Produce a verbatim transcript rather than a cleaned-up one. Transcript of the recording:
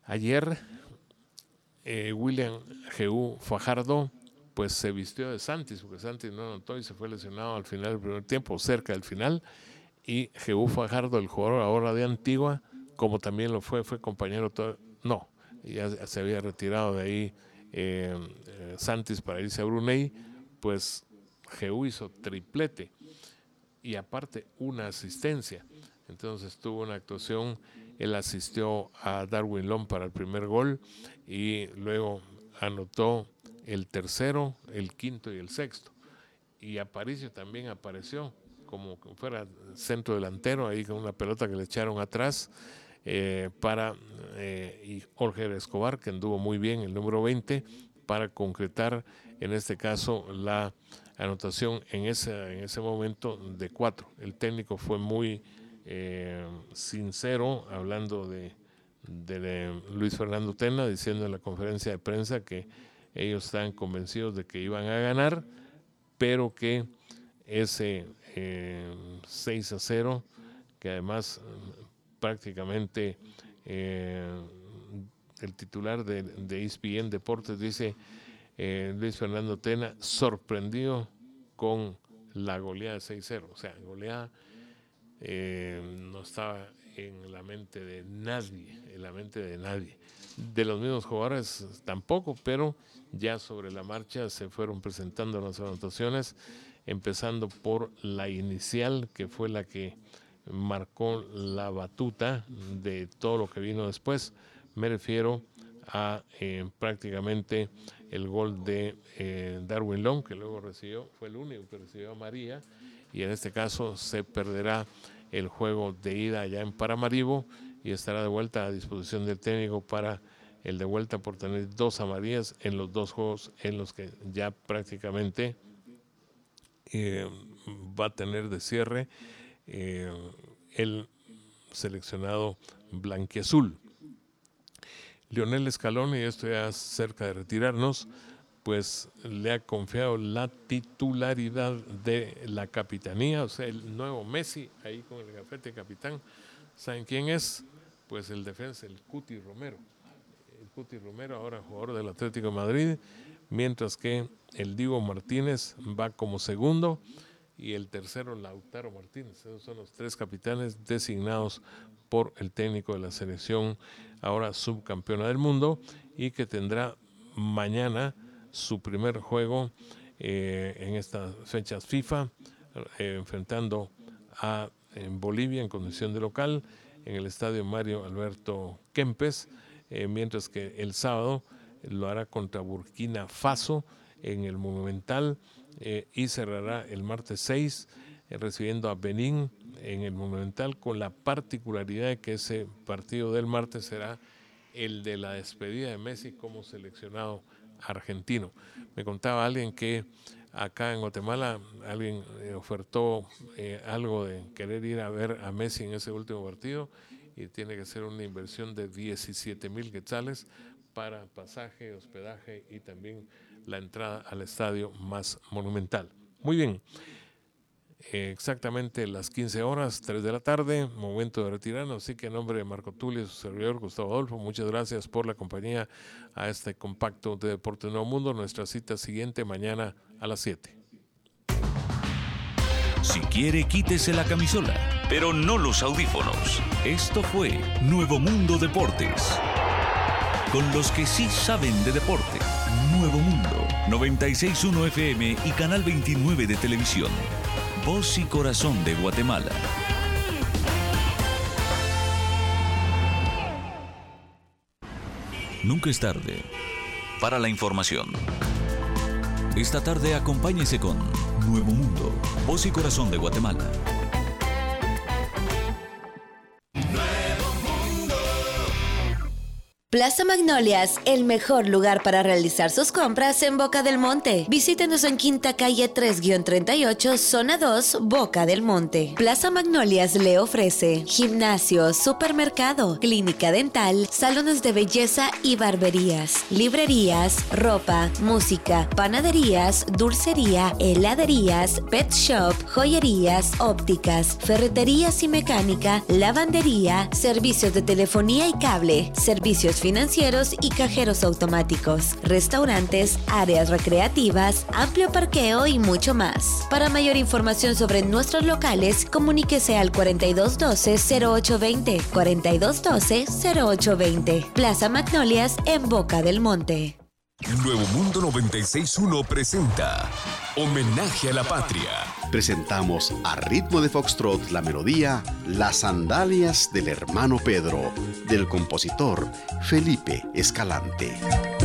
Ayer eh, William G. Fajardo pues se vistió de Santis, porque Santis no anotó y se fue lesionado al final del primer tiempo, cerca del final, y G. Fajardo, el jugador ahora de Antigua, como también lo fue, fue compañero, todo, no, ya se había retirado de ahí eh, eh, Santis para irse a Brunei, pues G. hizo triplete y aparte una asistencia. Entonces tuvo una actuación, él asistió a Darwin Long para el primer gol y luego anotó el tercero, el quinto y el sexto. Y Aparicio también apareció como que fuera centro delantero, ahí con una pelota que le echaron atrás eh, para, eh, y Jorge Escobar, que anduvo muy bien, el número veinte, para concretar en este caso la anotación en ese, en ese momento de cuatro. El técnico fue muy eh, sincero hablando de, de, de Luis Fernando Tena, diciendo en la conferencia de prensa que ellos estaban convencidos de que iban a ganar, pero que ese eh, seis a cero, que además prácticamente eh, el titular de, de E S P N Deportes dice, eh, Luis Fernando Tena, sorprendido con la goleada de seis cero. O sea, goleada eh, no estaba en la mente de nadie, en la mente de nadie. De los mismos jugadores tampoco, pero ya sobre la marcha se fueron presentando las anotaciones, empezando por la inicial, que fue la que marcó la batuta de todo lo que vino después. Me refiero a eh, prácticamente el gol de eh, Darwin Long, que luego recibió, fue el único que recibió a María, y en este caso se perderá el juego de ida allá en Paramaribo y estará de vuelta a disposición del técnico para el de vuelta por tener dos amarillas en los dos juegos en los que ya prácticamente eh, va a tener de cierre eh, el seleccionado blanquiazul. Lionel Scaloni, y esto ya cerca de retirarnos, pues le ha confiado la titularidad de la capitanía, o sea, el nuevo Messi, ahí con el gafete capitán. ¿Saben quién es? Pues el defensa, el Cuti Romero. El Cuti Romero, ahora jugador del Atlético de Madrid, mientras que el Diego Martínez va como segundo y el tercero Lautaro Martínez. Esos son los tres capitanes designados por el técnico de la selección, ahora subcampeona del mundo, y que tendrá mañana su primer juego eh, en estas fechas FIFA, eh, enfrentando a en Bolivia en condición de local en el estadio Mario Alberto Kempes, eh, mientras que el sábado lo hará contra Burkina Faso en el Monumental eh, y cerrará el martes seis eh, recibiendo a Benín en el Monumental, con la particularidad de que ese partido del martes será el de la despedida de Messi como seleccionado argentino. Me contaba alguien que acá en Guatemala alguien eh, ofertó eh, algo de querer ir a ver a Messi en ese último partido y tiene que ser una inversión de diecisiete mil quetzales para pasaje, hospedaje y también la entrada al estadio más monumental. Muy bien. Exactamente las quince horas, tres de la tarde, momento de retirarnos, así que en nombre de Marco Tulio y su servidor Gustavo Adolfo, muchas gracias por la compañía a este compacto de Deportes Nuevo Mundo. Nuestra cita siguiente mañana a las siete. Si quiere, quítese la camisola, pero no los audífonos. Esto fue Nuevo Mundo Deportes, con los que sí saben de deporte. Nuevo Mundo, noventa y seis punto uno F M y Canal veintinueve de televisión. Voz y corazón de Guatemala. Nunca es tarde para la información. Esta tarde acompáñese con Nuevo Mundo, Voz y corazón de Guatemala. Plaza Magnolias, el mejor lugar para realizar sus compras en Boca del Monte. Visítenos en Quinta Calle tres treinta y ocho, Zona dos, Boca del Monte. Plaza Magnolias le ofrece gimnasio, supermercado, clínica dental, salones de belleza y barberías, librerías, ropa, música, panaderías, dulcería, heladerías, pet shop, joyerías, ópticas, ferreterías y mecánica, lavandería, servicios de telefonía y cable, servicios financieros y cajeros automáticos, restaurantes, áreas recreativas, amplio parqueo y mucho más. Para mayor información sobre nuestros locales, comuníquese al cuarenta y dos doce, cero ocho veinte, cuarenta y dos doce, cero ocho veinte. Plaza Magnolias en Boca del Monte. Nuevo Mundo noventa y seis punto uno presenta Homenaje a la Patria. Presentamos a ritmo de foxtrot la melodía Las Sandalias del Hermano Pedro, del compositor Felipe Escalante.